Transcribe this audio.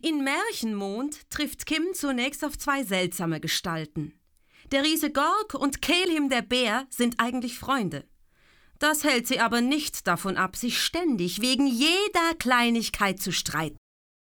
In Märchenmond trifft Kim zunächst auf zwei seltsame Gestalten. Der Riese Gork und Kelim der Bär sind eigentlich Freunde. Das hält sie aber nicht davon ab, sich ständig wegen jeder Kleinigkeit zu streiten.